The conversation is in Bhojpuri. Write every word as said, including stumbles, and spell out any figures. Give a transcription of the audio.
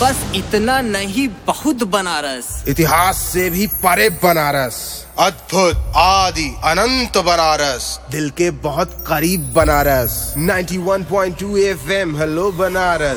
बस इतना नहीं, बहुत बनारस। इतिहास से भी परे बनारस, अद्भुत आदि अनंत बनारस, दिल के बहुत करीब बनारस। नाइंटी वन point two F M, hello Banaras.